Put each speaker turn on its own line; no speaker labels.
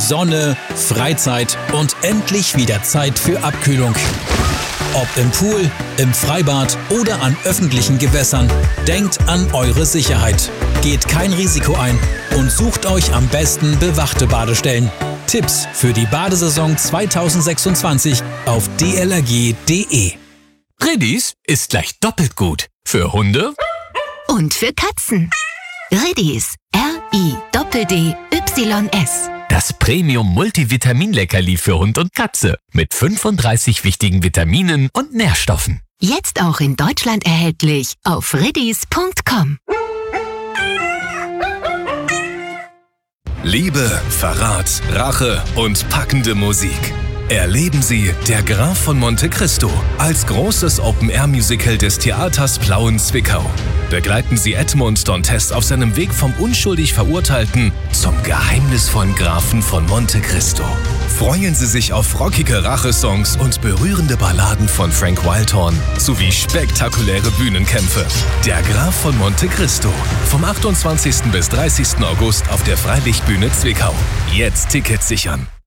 Sonne, Freizeit und endlich wieder Zeit für Abkühlung. Ob im Pool, im Freibad oder an öffentlichen Gewässern, denkt an eure Sicherheit. Geht kein Risiko ein und sucht euch am besten bewachte Badestellen. Tipps für die Badesaison 2026 auf dlrg.de.
Riddies ist gleich doppelt gut. Für Hunde
und für Katzen. Riddies. RIDDYS.
Das Premium-Multivitamin-Leckerli für Hund und Katze mit 35 wichtigen Vitaminen und Nährstoffen.
Jetzt auch in Deutschland erhältlich auf riddies.com.
Liebe, Verrat, Rache und packende Musik. Erleben Sie Der Graf von Monte Cristo als großes Open-Air-Musical des Theaters Plauen-Zwickau. Begleiten Sie Edmond Dantes auf seinem Weg vom unschuldig Verurteilten zum geheimnisvollen Grafen von Monte Cristo. Freuen Sie sich auf rockige Rachesongs und berührende Balladen von Frank Wildhorn sowie spektakuläre Bühnenkämpfe. Der Graf von Monte Cristo. Vom 28. bis 30. August auf der Freilichtbühne Zwickau. Jetzt Tickets sichern.